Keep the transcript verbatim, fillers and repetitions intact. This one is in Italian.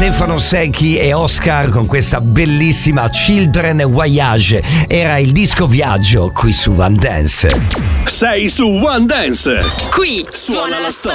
Stefano Secchi e Oscar con questa bellissima Children Voyage. Era il disco viaggio qui su One Dance. Sei su One Dance. Qui suona la storia.